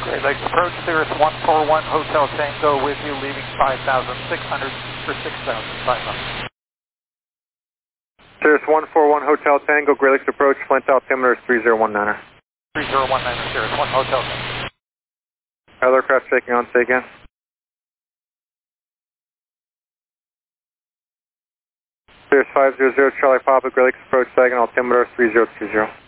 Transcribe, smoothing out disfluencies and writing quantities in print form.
Great Lakes Approach, Cirrus 141 Hotel Tango with you, leaving 5,600 for 6,500. Cirrus 141 Hotel Tango, Great Lakes Approach, Flint altimeter is 3019er. 3019er, Cirrus 1 Hotel Tango. Other aircraft taking on, say again. Cirrus 500 Charlie Papa, Great Lakes Approach, Saginaw altimeter is 3020.